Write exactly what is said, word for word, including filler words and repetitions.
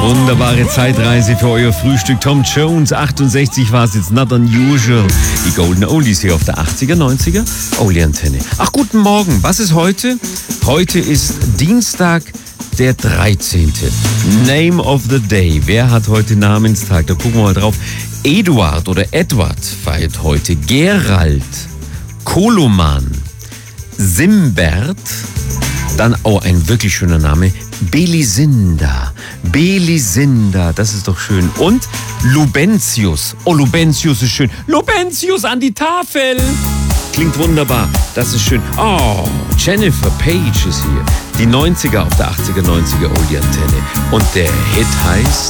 Wunderbare Zeitreise für euer Frühstück. Tom Jones, achtundsechzig war es jetzt, Not Unusual. Die Golden Oldies hier auf der achtziger, neunziger Oldie-Antenne. Ach, guten Morgen. Was ist heute? Heute ist Dienstag, der dreizehnte Name of the Day. Wer hat heute Namenstag? Da gucken wir mal drauf. Eduard oder Edward feiert heute. Gerald, Koloman, Simbert, dann auch ein wirklich schöner Name, Belisinda. Belisinda, das ist doch schön. Und Lubentius. Oh, Lubentius ist schön. Lubentius an die Tafel. Klingt wunderbar. Das ist schön. Oh, Jennifer Page ist hier. Die neunziger auf der achtziger, neunziger Oldie-Antenne. Und der Hit heißt